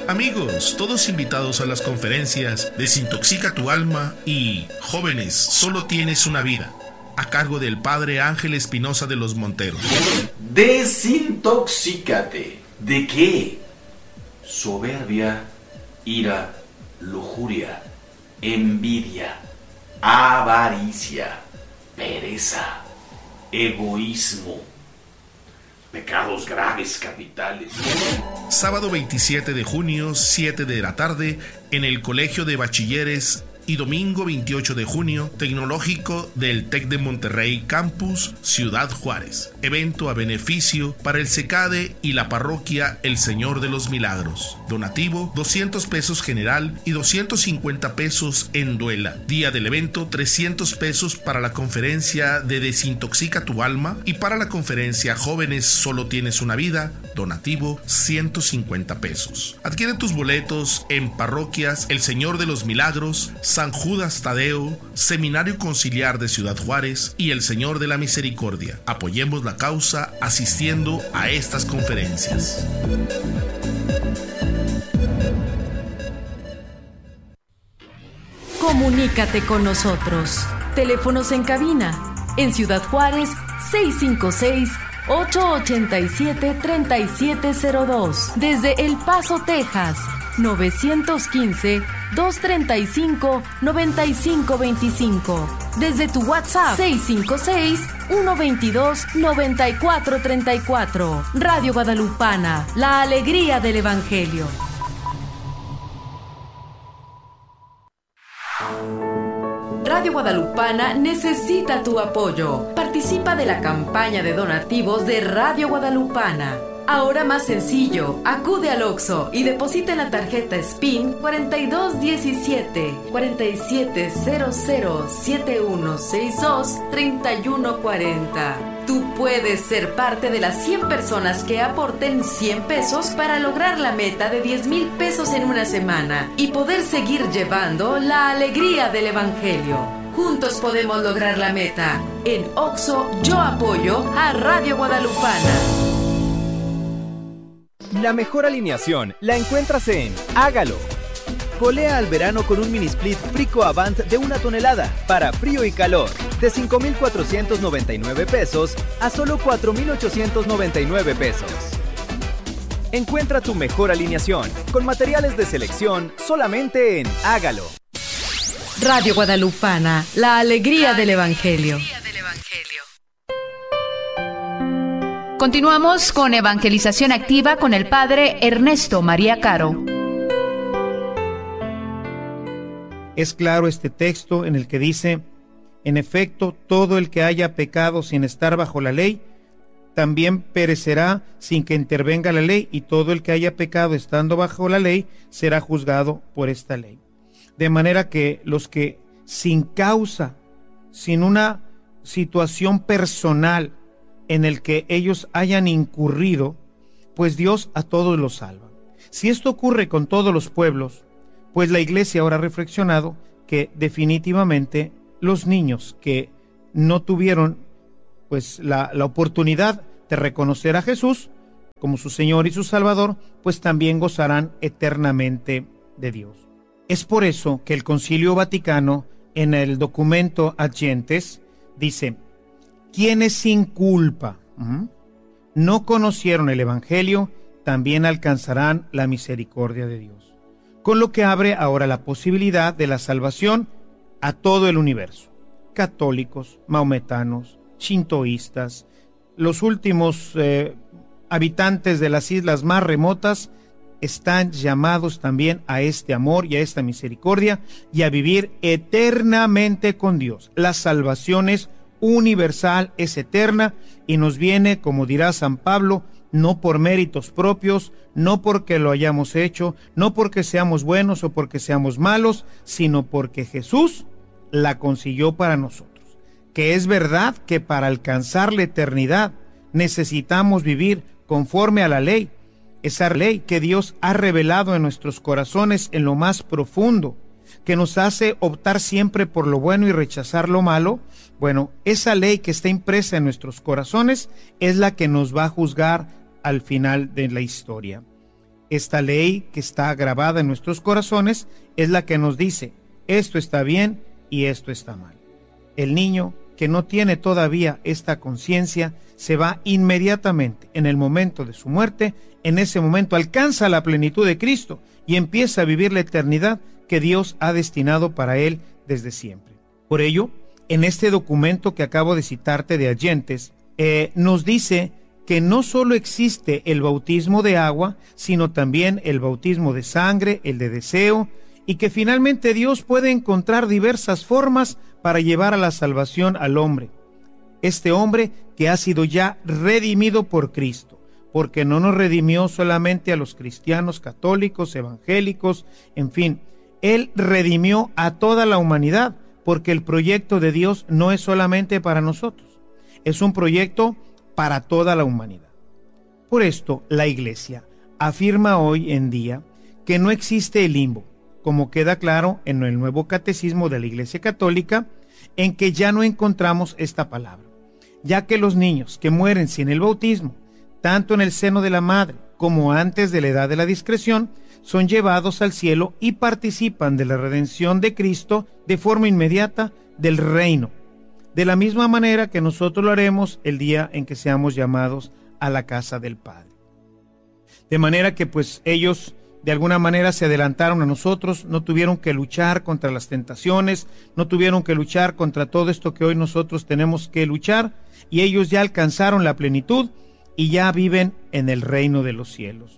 Amigos, todos invitados a las conferencias Desintoxica tu alma y Jóvenes, solo tienes una vida, a cargo del Padre Ángel Espinosa de los Monteros. Desintoxícate. ¿De qué? Soberbia, ira, lujuria, envidia, avaricia, pereza, egoísmo, pecados graves capitales. Sábado 27 de junio, 7 de la tarde, en el Colegio de Bachilleres, y domingo 28 de junio, Tecnológico del TEC de Monterrey Campus, Ciudad Juárez. Evento a beneficio para el CECADE y la parroquia El Señor de los Milagros. Donativo, 200 pesos general y 250 pesos en duela. Día del evento, 300 pesos para la conferencia de Desintoxica tu alma y para la conferencia Jóvenes, solo tienes una vida. Donativo, 150 pesos. Adquiere tus boletos en parroquias El Señor de los Milagros, San Judas Tadeo, Seminario Conciliar de Ciudad Juárez y El Señor de la Misericordia. Apoyemos la causa asistiendo a estas conferencias. Comunícate con nosotros. Teléfonos en cabina. En Ciudad Juárez, 656-887-3702. Desde El Paso, Texas, 915-235-9525. Desde tu WhatsApp, 656-122-9434. Radio Guadalupana, la alegría del Evangelio. Radio Guadalupana necesita tu apoyo. Participa de la campaña de donativos de Radio Guadalupana. Ahora más sencillo, acude al Oxxo y deposita en la tarjeta SPIN 4217 47007162 3140. Tú puedes ser parte de las 100 personas que aporten 100 pesos para lograr la meta de 10,000 pesos en una semana y poder seguir llevando la alegría del Evangelio. Juntos podemos lograr la meta. En Oxxo, yo apoyo a Radio Guadalupana. La mejor alineación la encuentras en Hágalo. Colea al verano con un mini split Frico Avant de 1 tonelada para frío y calor, de 5,499 pesos a solo 4,899 pesos. Encuentra tu mejor alineación con materiales de selección solamente en Hágalo. Radio Guadalupana, la alegría del Evangelio. Continuamos con Evangelización Activa con el Padre Ernesto María Caro. Es claro este texto en el que dice: en efecto, todo el que haya pecado sin estar bajo la ley, también perecerá sin que intervenga la ley, y todo el que haya pecado estando bajo la ley será juzgado por esta ley. De manera que los que sin causa, sin una situación personal en el que ellos hayan incurrido, pues Dios a todos los salva. Si esto ocurre con todos los pueblos, pues la Iglesia ahora ha reflexionado que definitivamente los niños que no tuvieron pues la oportunidad de reconocer a Jesús como su Señor y su Salvador, pues también gozarán eternamente de Dios. Es por eso que el Concilio Vaticano, en el documento Ad Gentes, dice: quienes sin culpa no conocieron el Evangelio, también alcanzarán la misericordia de Dios. Con lo que abre ahora la posibilidad de la salvación a todo el universo. Católicos, maometanos, shintoístas, los últimos habitantes de las islas más remotas están llamados también a este amor y a esta misericordia y a vivir eternamente con Dios. La salvación es universal, es eterna y nos viene, como dirá San Pablo, no por méritos propios, no porque lo hayamos hecho, no porque seamos buenos o porque seamos malos, sino porque Jesús la consiguió para nosotros. Que es verdad que para alcanzar la eternidad necesitamos vivir conforme a la ley, esa ley que Dios ha revelado en nuestros corazones en lo más profundo, que nos hace optar siempre por lo bueno y rechazar lo malo. Bueno, esa ley que está impresa en nuestros corazones es la que nos va a juzgar al final de la historia. Esta ley que está grabada en nuestros corazones es la que nos dice, esto está bien y esto está mal. El niño que no tiene todavía esta conciencia se va inmediatamente en el momento de su muerte. En ese momento alcanza la plenitud de Cristo y empieza a vivir la eternidad que Dios ha destinado para él desde siempre. Por ello, en este documento que acabo de citarte de Allentes, nos dice que no solo existe el bautismo de agua, sino también el bautismo de sangre, el de deseo, y que finalmente Dios puede encontrar diversas formas para llevar a la salvación al hombre. Este hombre que ha sido ya redimido por Cristo, porque no nos redimió solamente a los cristianos católicos, evangélicos, en fin, Él redimió a toda la humanidad, porque el proyecto de Dios no es solamente para nosotros, es un proyecto para toda la humanidad. Por esto, la Iglesia afirma hoy en día que no existe el limbo, como queda claro en el nuevo catecismo de la Iglesia Católica, en que ya no encontramos esta palabra, ya que los niños que mueren sin el bautismo, tanto en el seno de la madre como antes de la edad de la discreción, son llevados al cielo y participan de la redención de Cristo de forma inmediata del reino, de la misma manera que nosotros lo haremos el día en que seamos llamados a la casa del Padre. De manera que pues ellos de alguna manera se adelantaron a nosotros, no tuvieron que luchar contra las tentaciones, no tuvieron que luchar contra todo esto que hoy nosotros tenemos que luchar, y ellos ya alcanzaron la plenitud y ya viven en el reino de los cielos.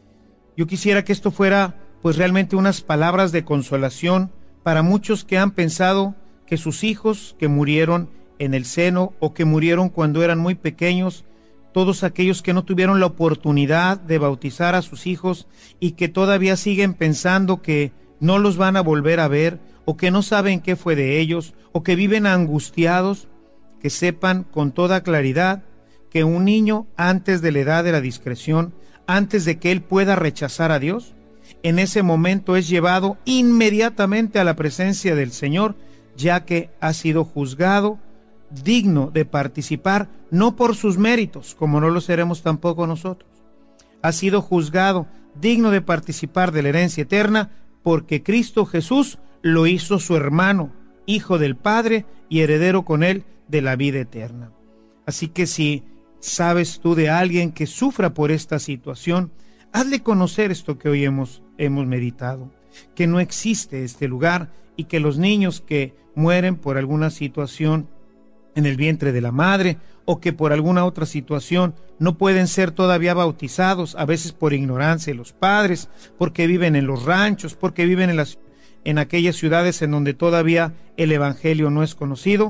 Yo quisiera que esto fuera pues realmente unas palabras de consolación para muchos que han pensado que sus hijos que murieron en el seno o que murieron cuando eran muy pequeños, todos aquellos que no tuvieron la oportunidad de bautizar a sus hijos y que todavía siguen pensando que no los van a volver a ver o que no saben qué fue de ellos o que viven angustiados, que sepan con toda claridad que un niño antes de la edad de la discreción, antes de que él pueda rechazar a Dios, en ese momento es llevado inmediatamente a la presencia del Señor, ya que ha sido juzgado digno de participar, no por sus méritos, como no lo seremos tampoco nosotros. Ha sido juzgado digno de participar de la herencia eterna, porque Cristo Jesús lo hizo su hermano, hijo del Padre y heredero con él de la vida eterna. Así que si sabes tú de alguien que sufra por esta situación, hazle conocer esto que hoy hemos meditado, que no existe este lugar y que los niños que mueren por alguna situación en el vientre de la madre o que por alguna otra situación no pueden ser todavía bautizados, a veces por ignorancia de los padres, porque viven en los ranchos, porque viven en aquellas ciudades en donde todavía el evangelio no es conocido.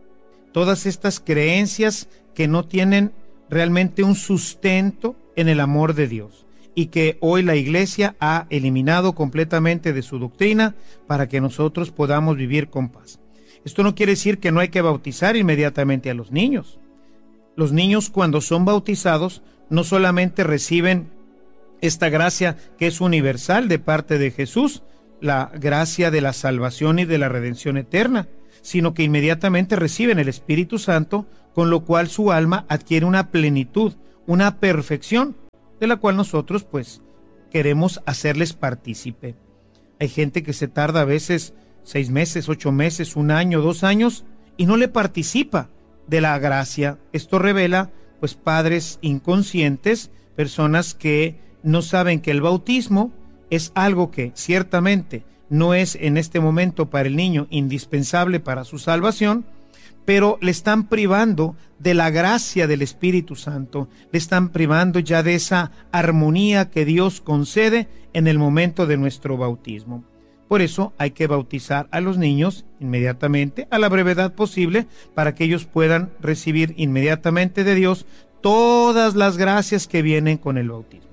Todas estas creencias que no tienen realmente un sustento en el amor de Dios y que hoy la Iglesia ha eliminado completamente de su doctrina para que nosotros podamos vivir con paz. Esto no quiere decir que no hay que bautizar inmediatamente a los niños. Los niños cuando son bautizados no solamente reciben esta gracia que es universal de parte de Jesús, la gracia de la salvación y de la redención eterna, sino que inmediatamente reciben el Espíritu Santo, con lo cual su alma adquiere una plenitud, una perfección, de la cual nosotros pues queremos hacerles partícipe. Hay gente que se tarda a veces 6 meses, 8 meses, 1 año, 2 años y no le participa de la gracia. Esto revela pues padres inconscientes, personas que no saben que el bautismo es algo que ciertamente no es en este momento para el niño indispensable para su salvación, pero le están privando de la gracia del Espíritu Santo, le están privando ya de esa armonía que Dios concede en el momento de nuestro bautismo. Por eso hay que bautizar a los niños inmediatamente, a la brevedad posible, para que ellos puedan recibir inmediatamente de Dios todas las gracias que vienen con el bautismo.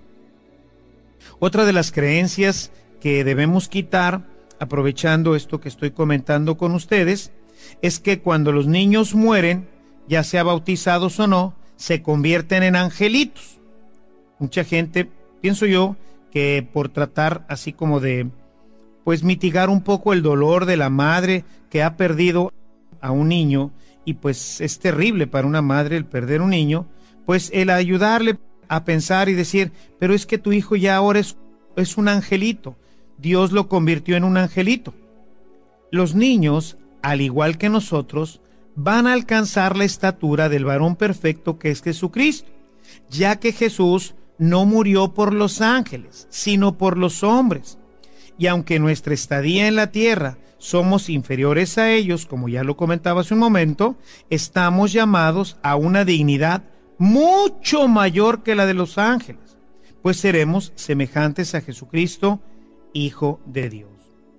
Otra de las creencias que debemos quitar, aprovechando esto que estoy comentando con ustedes, es que cuando los niños mueren, ya sea bautizados o no, se convierten en angelitos. Mucha gente, pienso yo, que por tratar así como de pues mitigar un poco el dolor de la madre que ha perdido a un niño, y pues es terrible para una madre el perder un niño, pues el ayudarle a pensar y decir, pero es que tu hijo ya ahora es un angelito. Dios lo convirtió en un angelito. Los niños, al igual que nosotros, van a alcanzar la estatura del varón perfecto que es Jesucristo, ya que Jesús no murió por los ángeles, sino por los hombres. Y aunque nuestra estadía en la tierra somos inferiores a ellos, como ya lo comentaba hace un momento, estamos llamados a una dignidad mucho mayor que la de los ángeles, pues seremos semejantes a Jesucristo, Hijo de Dios.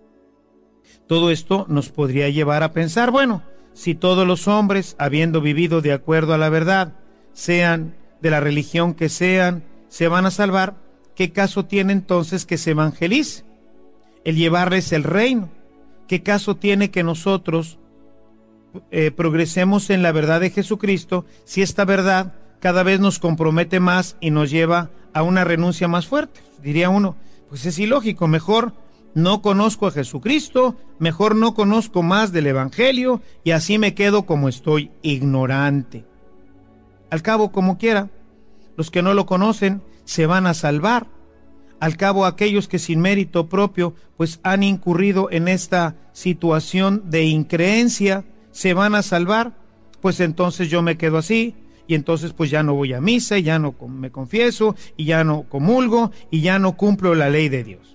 Todo esto nos podría llevar a pensar, bueno, si todos los hombres, habiendo vivido de acuerdo a la verdad, sean de la religión que sean, se van a salvar, ¿qué caso tiene entonces que se evangelice? El llevarles el reino. ¿Qué caso tiene que nosotros progresemos en la verdad de Jesucristo si esta verdad cada vez nos compromete más y nos lleva a una renuncia más fuerte? Diría uno, pues es ilógico, mejor no conozco a Jesucristo, mejor no conozco más del Evangelio y así me quedo como estoy, ignorante. Al cabo, como quiera, los que no lo conocen se van a salvar. Al cabo, aquellos que sin mérito propio pues han incurrido en esta situación de increencia se van a salvar. Pues entonces yo me quedo así y entonces pues ya no voy a misa y ya no me confieso y ya no comulgo y ya no cumplo la ley de Dios.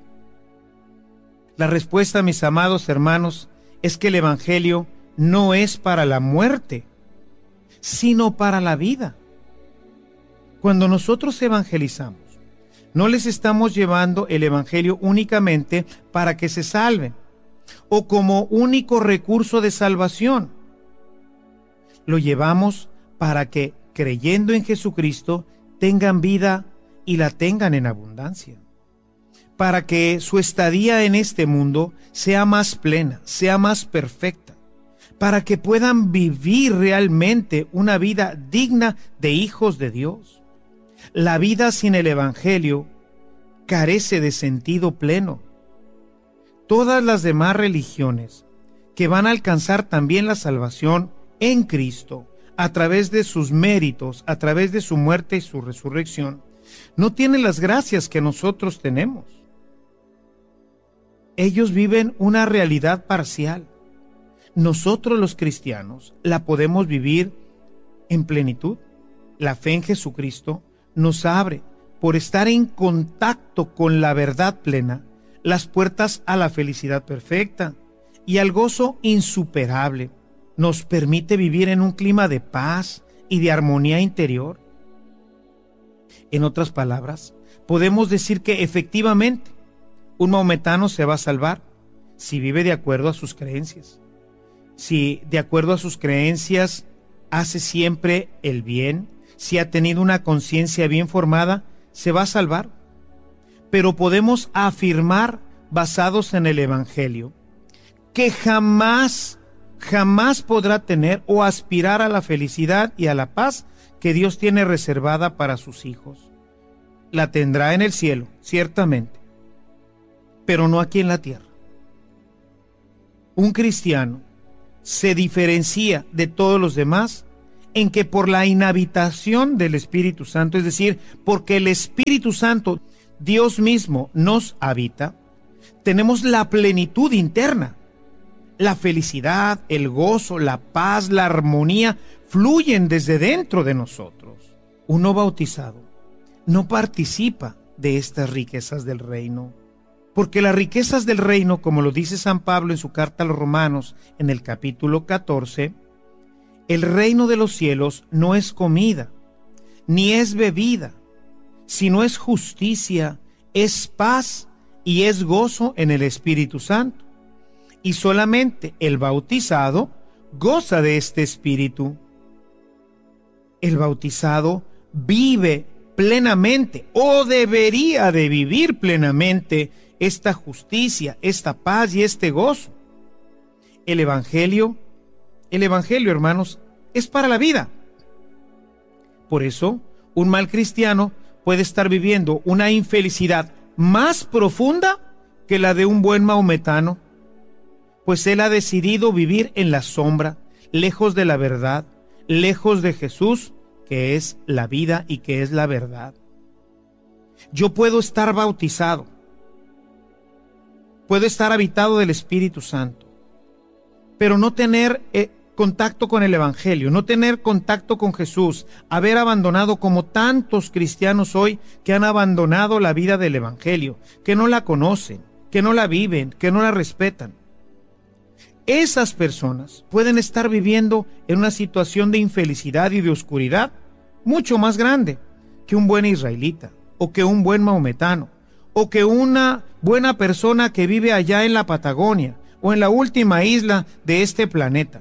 La respuesta, mis amados hermanos, es que el Evangelio no es para la muerte, sino para la vida. Cuando nosotros evangelizamos, no les estamos llevando el Evangelio únicamente para que se salven o como único recurso de salvación. Lo llevamos para que, creyendo en Jesucristo, tengan vida y la tengan en abundancia. Para que su estadía en este mundo sea más plena, sea más perfecta, para que puedan vivir realmente una vida digna de hijos de Dios. La vida sin el Evangelio carece de sentido pleno. Todas las demás religiones que van a alcanzar también la salvación en Cristo, a través de sus méritos, a través de su muerte y su resurrección, no tienen las gracias que nosotros tenemos. Ellos viven una realidad parcial. Nosotros los cristianos la podemos vivir en plenitud. La fe en Jesucristo nos abre, por estar en contacto con la verdad plena, las puertas a la felicidad perfecta y al gozo insuperable. Nos permite vivir en un clima de paz y de armonía interior. En otras palabras, podemos decir que efectivamente un maometano se va a salvar si vive de acuerdo a sus creencias. Si de acuerdo a sus creencias hace siempre el bien, si ha tenido una conciencia bien formada, se va a salvar. Pero podemos afirmar, basados en el Evangelio, que jamás podrá tener o aspirar a la felicidad y a la paz que Dios tiene reservada para sus hijos. La tendrá en el cielo, ciertamente, pero no aquí en la tierra. Un cristiano se diferencia de todos los demás en que por la inhabitación del Espíritu Santo, es decir, porque el Espíritu Santo, Dios mismo, nos habita, tenemos la plenitud interna. La felicidad, el gozo, la paz, la armonía fluyen desde dentro de nosotros. Uno bautizado no participa de estas riquezas del reino, porque las riquezas del reino, como lo dice San Pablo en su carta a los Romanos en el capítulo 14, el reino de los cielos no es comida, ni es bebida, sino es justicia, es paz y es gozo en el Espíritu Santo. Y solamente el bautizado goza de este Espíritu. El bautizado vive plenamente, o debería de vivir plenamente, esta justicia, esta paz y este gozo. El Evangelio, hermanos, es para la vida. Por eso, un mal cristiano puede estar viviendo una infelicidad más profunda que la de un buen maometano, pues él ha decidido vivir en la sombra, lejos de la verdad, lejos de Jesús, que es la vida y que es la verdad. Yo puedo estar bautizado, puedo estar habitado del Espíritu Santo, pero no tener contacto con el Evangelio, no tener contacto con Jesús, haber abandonado, como tantos cristianos hoy que han abandonado la vida del Evangelio, que no la conocen, que no la viven, que no la respetan. Esas personas pueden estar viviendo en una situación de infelicidad y de oscuridad mucho más grande que un buen israelita, o que un buen maometano, o que una buena persona que vive allá en la Patagonia, o en la última isla de este planeta.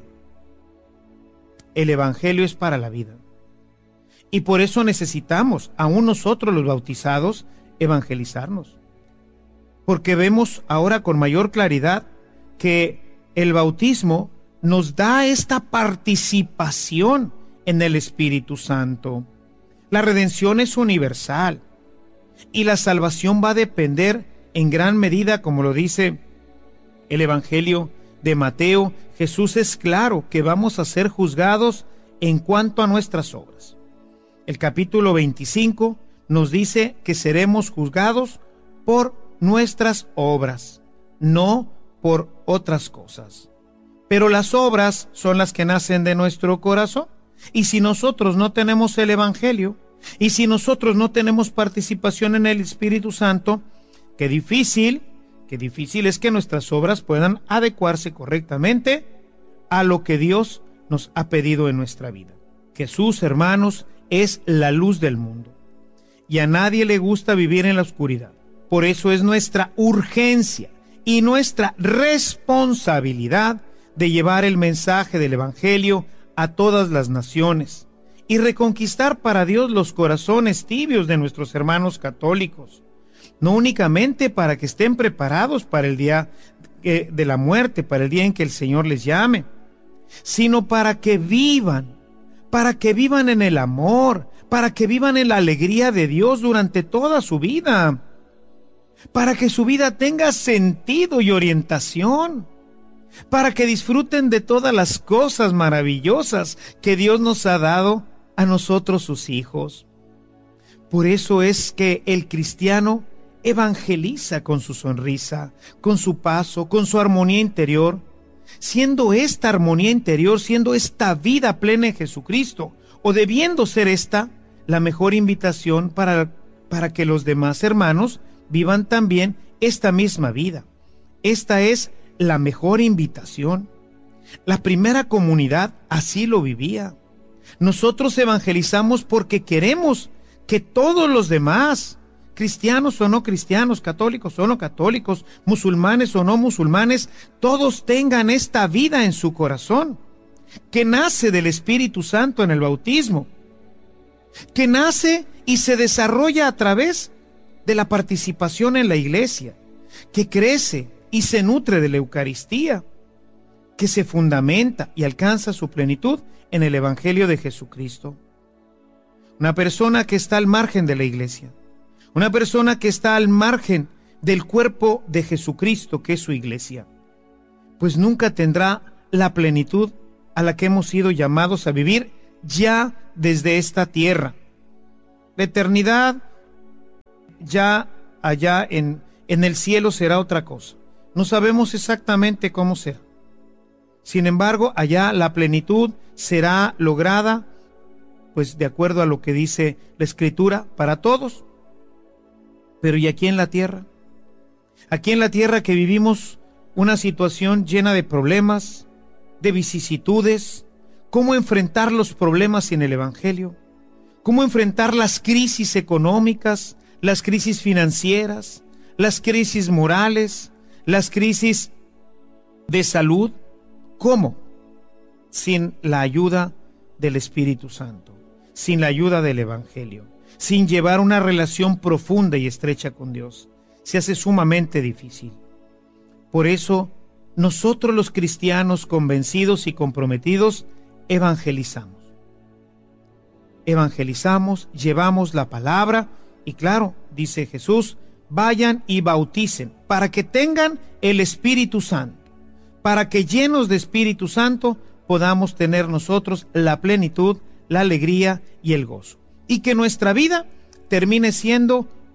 El Evangelio es para la vida. Y por eso necesitamos, aún nosotros los bautizados, evangelizarnos. Porque vemos ahora con mayor claridad que el bautismo nos da esta participación en el Espíritu Santo. La redención es universal y la salvación va a depender en gran medida, como lo dice el Evangelio de Mateo. Jesús es claro que vamos a ser juzgados en cuanto a nuestras obras. El capítulo 25 nos dice que seremos juzgados por nuestras obras, no por otras cosas. Pero las obras son las que nacen de nuestro corazón. Y si nosotros no tenemos el Evangelio, y si nosotros no tenemos participación en el Espíritu Santo, qué difícil es que nuestras obras puedan adecuarse correctamente a lo que Dios nos ha pedido en nuestra vida. Jesús, hermanos, es la luz del mundo. Y a nadie le gusta vivir en la oscuridad. Por eso es nuestra urgencia y nuestra responsabilidad de llevar el mensaje del Evangelio a todas las naciones y reconquistar para Dios los corazones tibios de nuestros hermanos católicos, no únicamente para que estén preparados para el día de la muerte, para el día en que el Señor les llame, sino para que vivan en el amor, para que vivan en la alegría de Dios durante toda su vida, para que su vida tenga sentido y orientación, para que disfruten de todas las cosas maravillosas que Dios nos ha dado a nosotros, sus hijos. Por eso es que el cristiano evangeliza con su sonrisa, con su paso, con su armonía interior, siendo esta armonía interior, siendo esta vida plena en Jesucristo, o debiendo ser esta la mejor invitación para que los demás hermanos vivan también esta misma vida. Esta es la mejor invitación. La primera comunidad así lo vivía. Nosotros evangelizamos porque queremos que todos los demás, cristianos o no cristianos, católicos o no católicos, musulmanes o no musulmanes, todos tengan esta vida en su corazón, que nace del Espíritu Santo en el bautismo, que nace y se desarrolla a través de la participación en la iglesia, que crece y se nutre de la Eucaristía, que se fundamenta y alcanza su plenitud en el Evangelio de Jesucristo. Una persona que está al margen de la iglesia, una persona que está al margen del cuerpo de Jesucristo, que es su iglesia, pues nunca tendrá la plenitud a la que hemos sido llamados a vivir ya desde esta tierra. La eternidad ya allá en el cielo será otra cosa. No sabemos exactamente cómo será. Sin embargo, allá la plenitud será lograda, pues de acuerdo a lo que dice la Escritura, para todos. Pero ¿y aquí en la tierra? Aquí en la tierra que vivimos una situación llena de problemas, de vicisitudes, ¿cómo enfrentar los problemas sin el Evangelio? ¿Cómo enfrentar las crisis económicas, las crisis financieras, las crisis morales, las crisis de salud? ¿Cómo? Sin la ayuda del Espíritu Santo, sin la ayuda del Evangelio, sin llevar una relación profunda y estrecha con Dios. Se hace sumamente difícil. Por eso, nosotros los cristianos convencidos y comprometidos evangelizamos. Evangelizamos, llevamos la palabra y claro, dice Jesús, vayan y bauticen para que tengan el Espíritu Santo, para que llenos de Espíritu Santo podamos tener nosotros la plenitud, la alegría y el gozo. Y que nuestra vida termine siendo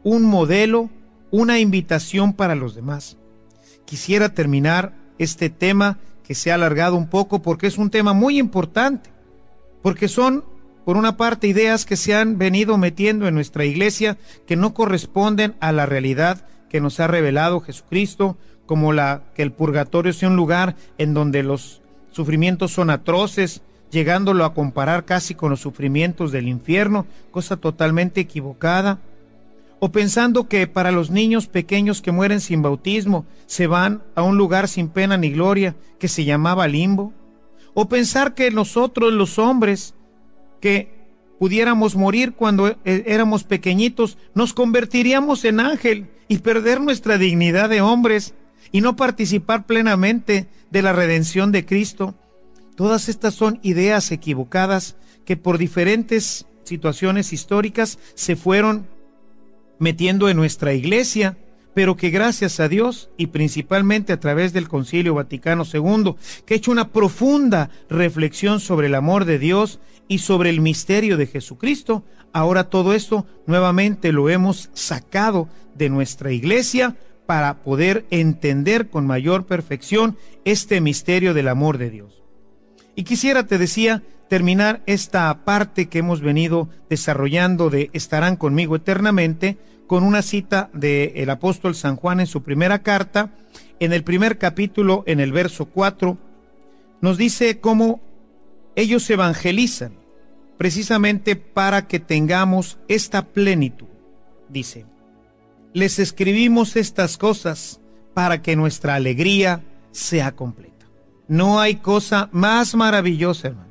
un modelo, una invitación para los demás. Quisiera terminar este tema que se ha alargado un poco porque es un tema muy importante, porque son, por una parte, ideas que se han venido metiendo en nuestra iglesia que no corresponden a la realidad que nos ha revelado Jesucristo, como que el purgatorio sea un lugar en donde los sufrimientos son atroces, llegándolo a comparar casi con los sufrimientos del infierno, cosa totalmente equivocada. O pensando que para los niños pequeños que mueren sin bautismo se van a un lugar sin pena ni gloria que se llamaba limbo. O pensar que nosotros los hombres que pudiéramos morir cuando éramos pequeñitos nos convertiríamos en ángel y perder nuestra dignidad de hombres y no participar plenamente de la redención de Cristo. Todas estas son ideas equivocadas que por diferentes situaciones históricas se fueron metiendo en nuestra iglesia, pero que gracias a Dios y principalmente a través del Concilio Vaticano II, que ha hecho una profunda reflexión sobre el amor de Dios y sobre el misterio de Jesucristo, ahora todo esto nuevamente lo hemos sacado de nuestra iglesia para poder entender con mayor perfección este misterio del amor de Dios. Y quisiera, te decía, terminar esta parte que hemos venido desarrollando de estarán conmigo eternamente con una cita del apóstol San Juan en su primera carta, en el primer capítulo, en el verso 4, nos dice cómo ellos evangelizan precisamente para que tengamos esta plenitud. Dice: les escribimos estas cosas para que nuestra alegría sea completa. No hay cosa más maravillosa, hermanos.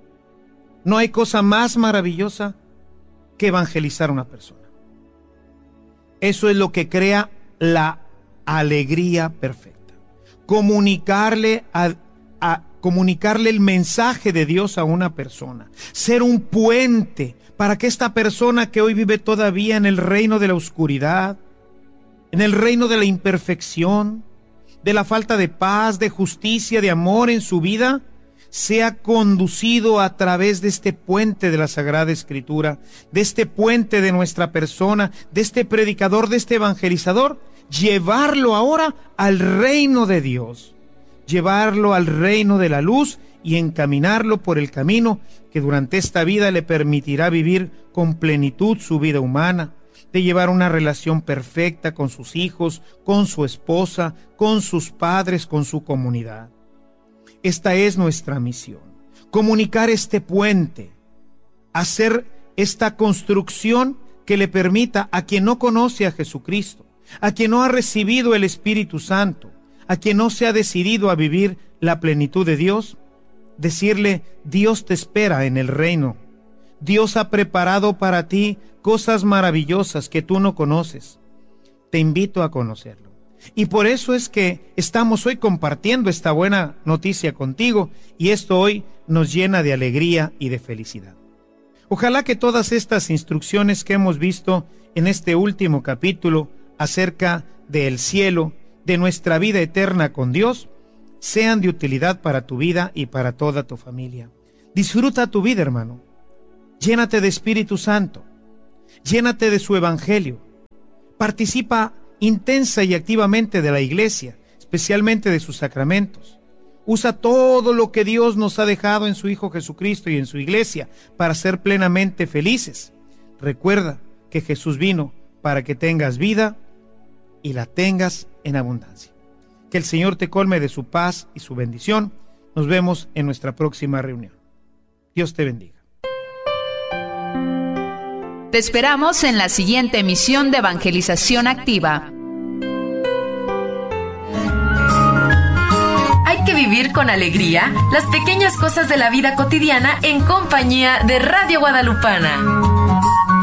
No hay cosa más maravillosa que evangelizar a una persona. Eso es lo que crea la alegría perfecta. Comunicarle comunicarle el mensaje de Dios a una persona. Ser un puente para que esta persona que hoy vive todavía en el reino de la oscuridad, en el reino de la imperfección, de la falta de paz, de justicia, de amor en su vida, sea conducido a través de este puente de la Sagrada Escritura, de este puente de nuestra persona, de este predicador, de este evangelizador, llevarlo ahora al reino de Dios, llevarlo al reino de la luz y encaminarlo por el camino que durante esta vida le permitirá vivir con plenitud su vida humana, de llevar una relación perfecta con sus hijos, con su esposa, con sus padres, con su comunidad. Esta es nuestra misión, comunicar este puente, hacer esta construcción que le permita a quien no conoce a Jesucristo, a quien no ha recibido el Espíritu Santo, a quien no se ha decidido a vivir la plenitud de Dios, decirle: Dios te espera en el reino. Dios ha preparado para ti cosas maravillosas que tú no conoces. Te invito a conocerlo. Y por eso es que estamos hoy compartiendo esta buena noticia contigo, y esto hoy nos llena de alegría y de felicidad. Ojalá que todas estas instrucciones que hemos visto en este último capítulo acerca del cielo, de nuestra vida eterna con Dios, sean de utilidad para tu vida y para toda tu familia. Disfruta tu vida, hermano. Llénate de Espíritu Santo. Llénate de su Evangelio. Participa intensa y activamente de la iglesia, especialmente de sus sacramentos. Usa todo lo que Dios nos ha dejado en su Hijo Jesucristo y en su iglesia para ser plenamente felices. Recuerda que Jesús vino para que tengas vida y la tengas en abundancia. Que el Señor te colme de su paz y su bendición. Nos vemos en nuestra próxima reunión. Dios te bendiga. Te esperamos en la siguiente emisión de Evangelización Activa. Hay que vivir con alegría las pequeñas cosas de la vida cotidiana en compañía de Radio Guadalupana.